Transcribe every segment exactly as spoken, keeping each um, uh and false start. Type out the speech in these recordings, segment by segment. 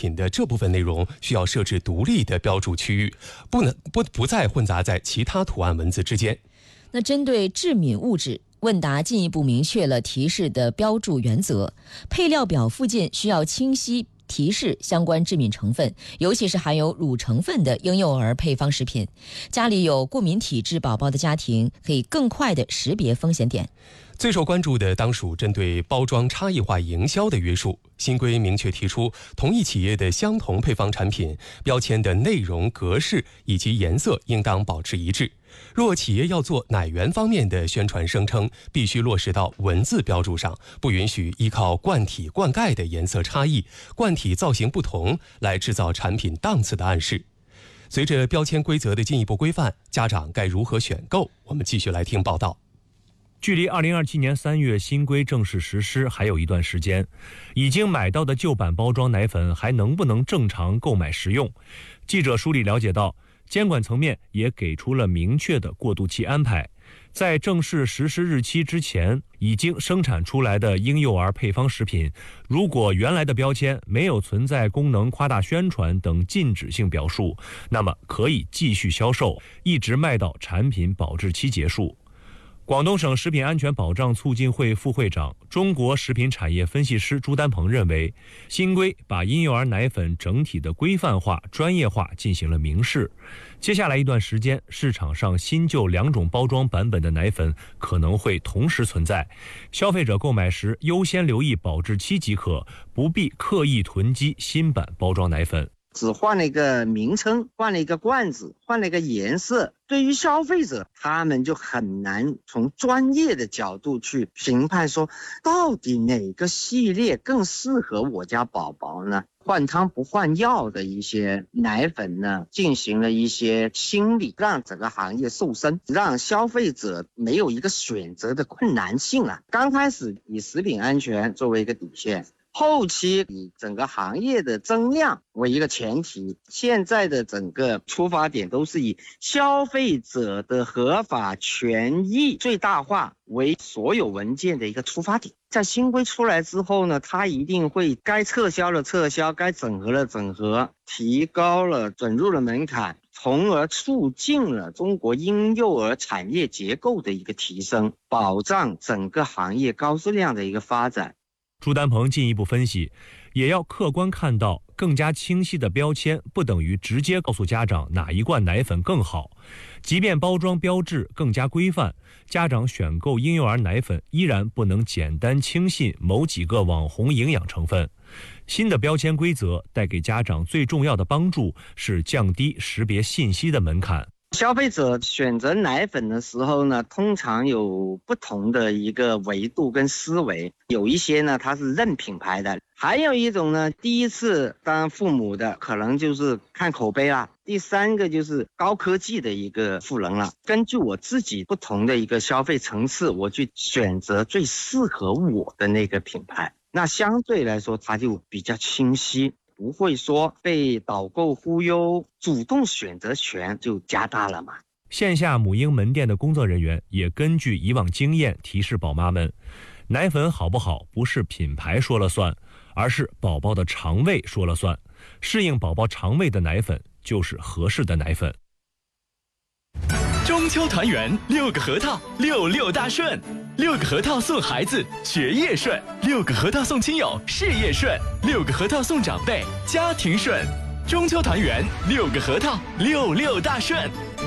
品的这部分内容需要设置独立的标注区域，不能不不再混杂在其他图案文字之间。 那针对致敏物质，问答进一步明确了提示的标注原则，配料表附件需要清晰提示相关致敏成分，尤其是含有乳成分的婴幼儿配方食品。家里有过敏体质宝宝的家庭，可以更快地识别风险点。 最受关注的当属针对包装差异化营销的约束。新规明确提出，同一企业的相同配方产品标签的内容、格式以及颜色应当保持一致。若企业要做奶源方面的宣传声称，必须落实到文字标注上，不允许依靠罐体、罐盖的颜色差异、罐体造型不同来制造产品档次的暗示。随着标签规则的进一步规范，家长该如何选购？我们继续来听报道。 距离二零二七年三月新规正式实施还有一段时间，已经买到的旧版包装奶粉还能不能正常购买食用？记者梳理了解到，监管层面也给出了明确的过渡期安排，在正式实施日期之前，已经生产出来的婴幼儿配方食品，如果原来的标签没有存在功能夸大宣传等禁止性表述，那么可以继续销售，一直卖到产品保质期结束。广东省食品安全保障促进会副会长、中国食品产业分析师朱丹鹏认为，新规把婴幼儿奶粉整体的规范化、专业化进行了明示。接下来一段时间，市场上新旧两种包装版本的奶粉可能会同时存在，消费者购买时优先留意保质期即可，不必刻意囤积新版包装奶粉。 只换了一个名称，换了一个罐子，换了一个颜色，对于消费者他们就很难从专业的角度去评判说到底哪个系列更适合我家宝宝呢？换汤不换药的一些奶粉呢，进行了一些清理，让整个行业瘦身，让消费者没有一个选择的困难性啊。刚开始以食品安全作为一个底线，后期以整个行业的增量为一个前提，现在的整个出发点都是以消费者的合法权益最大化为所有文件的一个出发点。在新规出来之后呢，它一定会该撤销的撤销，该整合的整合，提高了准入的门槛，从而促进了中国婴幼儿产业结构的一个提升，保障整个行业高质量的一个发展。 朱丹鹏进一步分析，也要客观看到，更加清晰的标签不等于直接告诉家长哪一罐奶粉更好。即便包装标志更加规范，家长选购婴幼儿奶粉依然不能简单轻信某几个网红营养成分。新的标签规则带给家长最重要的帮助是降低识别信息的门槛。 消费者选择奶粉的时候呢，通常有不同的一个维度跟思维，有一些呢它是认品牌的，还有一种呢第一次当父母的可能就是看口碑啦，第三个就是高科技的一个赋能了。根据我自己不同的一个消费层次，我去选择最适合我的那个品牌，那相对来说它就比较清晰，不会说被导购忽悠，主动选择权就加大了嘛。 线下母婴门店的工作人员也根据以往经验提示宝妈们，奶粉好不好不是品牌说了算，而是宝宝的肠胃说了算。适应宝宝肠胃的奶粉就是合适的奶粉。 中秋团圆，六个核桃，六六大顺。六个核桃送孩子学业顺，六个核桃送亲友事业顺，六个核桃送长辈家庭顺。中秋团圆，六个核桃，六六大顺。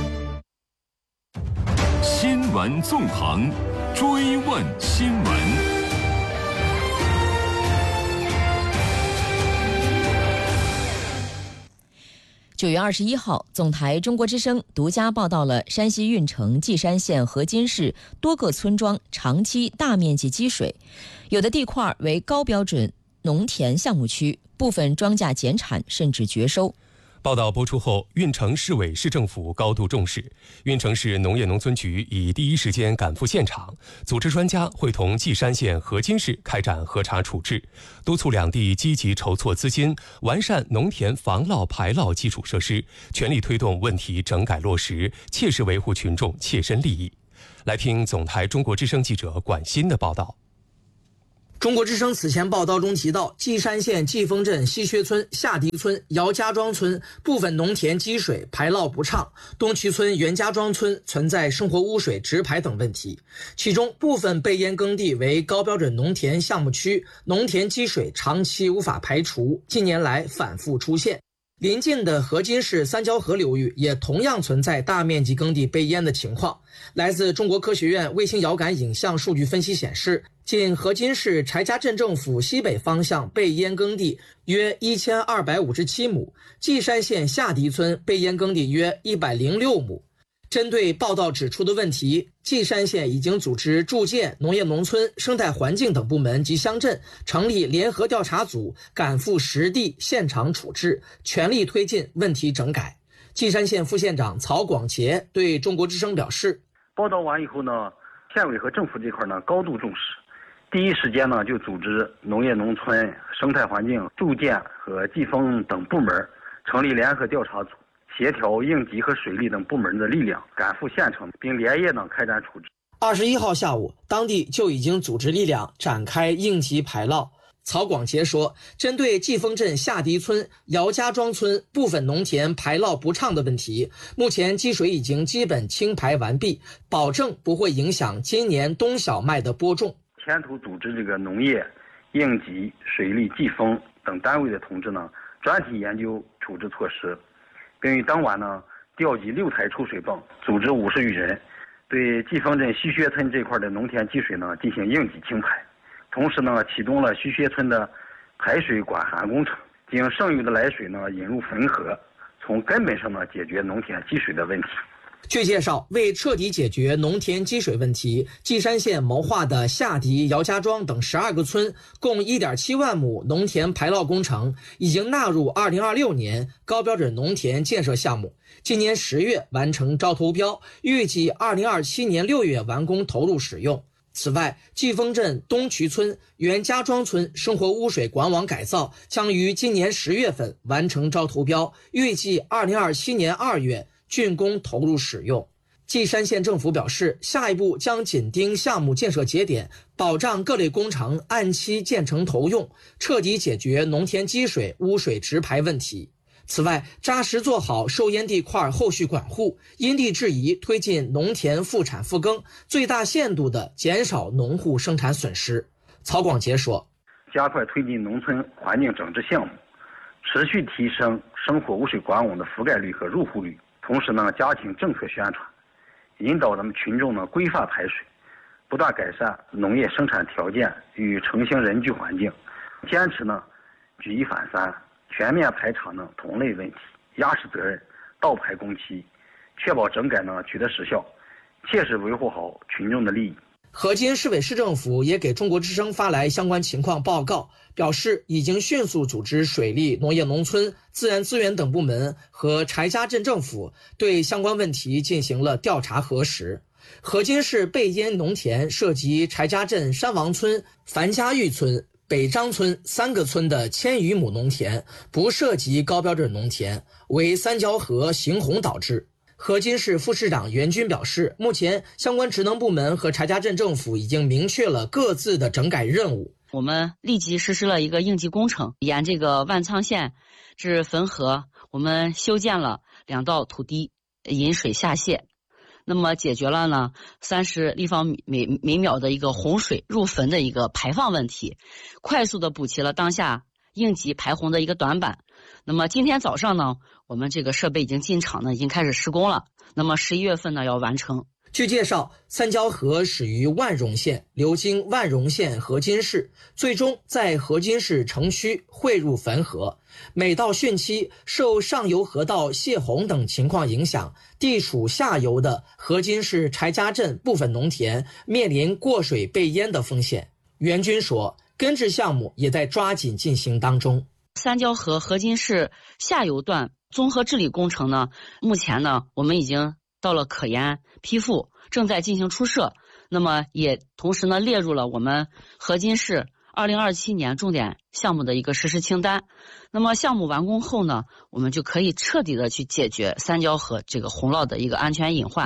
新闻纵横，追问新闻。 九月二十一号，总台中国之声独家报道了山西运城稷山县河津市多个村庄长期大面积积水，有的地块为高标准农田项目区，部分庄稼减产甚至绝收。 报道播出后，运城市委市政府高度重视，运城市农业农村局已第一时间赶赴现场，组织专家会同稷山县河津市开展核查处置，督促两地积极筹措资金，完善农田防涝排涝基础设施，全力推动问题整改落实，切实维护群众切身利益。来听总台中国之声记者管鑫的报道。 中国之声此前报道中提到，稷山县季丰镇西薛村、下迪村、姚家庄村部分农田积水排涝不畅，东渠村袁家庄村存在生活污水直排等问题。其中部分被淹耕地为高标准农田项目区，农田积水长期无法排除，近年来反复出现。邻近的河津市三交河流域也同样存在大面积耕地被淹的情况。来自中国科学院卫星遥感影像数据分析显示，仅河津市柴家镇政府西北方向被淹耕地约一千二百五十七亩，稷山县下迪村被淹耕地约一百零六亩。针对报道指出的问题，稷山县已经组织住建、农业农村、生态环境等部门及乡镇成立联合调查组，赶赴实地现场处置，全力推进问题整改。稷山县副县长曹广杰对中国之声表示， 报道完以后呢，县委和政府这块呢高度重视，第一时间呢就组织农业农村、生态环境、住建和季风等部门成立联合调查组，协调应急和水利等部门的力量，赶赴县城，并连夜呢开展处置。 二十一号下午，当地就已经组织力量展开应急排涝。曹广杰说，针对季丰镇下迪村、姚家庄村部分农田排涝不畅的问题，目前积水已经基本清排完毕，保证不会影响今年冬小麦的播种。 前途组织这个农业、应急、水利、季风等单位的同志呢，专题研究处置措施，并于当晚呢调集六台抽水泵，组织五十余人，对季丰镇西薛村这块的农田积水呢进行应急清排。同时呢，启动了西薛村的排水管涵工程，将剩余的来水呢引入汾河，从根本上呢解决农田积水的问题。 据介绍，为彻底解决农田积水问题，稷山县谋划的下迪、姚家庄等十二个村共 一点七万亩农田排涝工程已经纳入二零二六年高标准农田建设项目，今年十月完成招投标，预计二零二七年六月完工投入使用。此外，季丰镇东渠村、袁家庄村生活污水管网改造将于今年十月份完成招投标，预计二零二七年二月竣工投入使用。稷山县政府表示，下一步将紧盯项目建设节点，保障各类工程按期建成投用，彻底解决农田积水、污水直排问题。此外，扎实做好受淹地块后续管护，因地制宜推进农田复产复耕，最大限度地减少农户生产损失。曹广杰说， 加快推进农村环境整治项目，持续提升生活污水管网的覆盖率和入户率，同时呢加强政策宣传，引导咱们群众呢规范排水，不断改善农业生产条件与城乡人居环境，坚持呢举一反三，全面排查呢同类问题，压实责任，倒排工期，确保整改呢取得实效，切实维护好群众的利益。 河津市委市政府也给中国之声发来相关情况报告，表示已经迅速组织水利、农业农村、自然资源等部门和柴家镇政府对相关问题进行了调查核实。河津市被淹农田涉及柴家镇山王村、樊家峪村、北张村三个村的千余亩农田，不涉及高标准农田，为三交河行洪导致。河津市副市长袁军表示，目前相关职能部门和柴家镇政府已经明确了各自的整改任务。 我们立即实施了一个应急工程，沿这个万仓县至汾河，我们修建了两道土堤，引水下泄。那么解决了呢三十立方米每每秒的一个洪水入汾的一个排放问题，快速的补齐了当下应急排洪的一个短板。那么今天早上呢，我们这个设备已经进场呢，已经开始施工了。那么十一月份呢要完成。 据介绍，三交河始于万荣县，流经万荣县河津市，最终在河津市城区汇入汾河。每到汛期，受上游河道泄洪等情况影响，地处下游的河津市柴家镇部分农田面临过水被淹的风险。袁军说，根治项目也在抓紧进行当中。 三交河河津市下游段综合治理工程呢，目前呢我们已经到了可研批复，正在进行出设，那么也同时呢列入了我们河津市二零二七年重点项目的一个实施清单。那么项目完工后呢，我们就可以彻底的去解决三交河这个洪涝的一个安全隐患。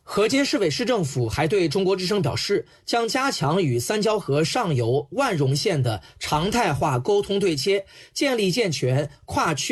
河间市委市政府还对中国之声表示，将加强与三交河上游万荣县的常态化沟通对接，建立健全跨区